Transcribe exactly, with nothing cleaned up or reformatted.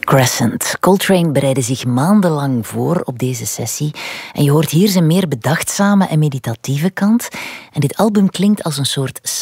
Crescent. Coltrane bereidde zich maandenlang voor op deze sessie. En je hoort hier zijn meer bedachtzame en meditatieve kant. En dit album klinkt als een soort